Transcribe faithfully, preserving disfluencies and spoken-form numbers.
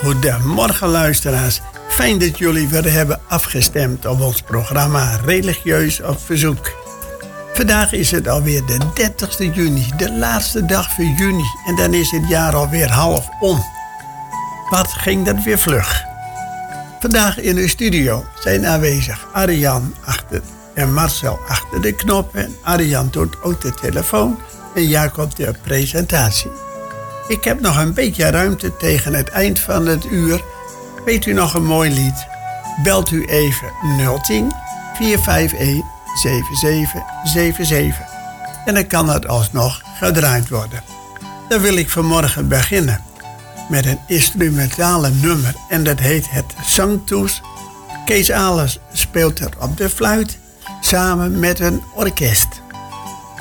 Goedemorgen luisteraars. Fijn dat jullie weer hebben afgestemd op ons programma Religieus op Verzoek. Vandaag is het alweer de dertigste juni, de laatste dag van juni. En dan is het jaar alweer half om. Wat ging dat weer vlug. Vandaag in de studio zijn aanwezig Arjan achter en Marcel achter de knoppen. Arjan doet ook de telefoon en Jacob de presentatie. Ik heb nog een beetje ruimte tegen het eind van het uur. Weet u nog een mooi lied? Belt u even nul tien, vier vijf een, zeven zeven zeven zeven. En dan kan het alsnog gedraaid worden. Dan wil ik vanmorgen beginnen met een instrumentale nummer. En dat heet het Zangtoes. Kees Alers speelt er op de fluit samen met een orkest.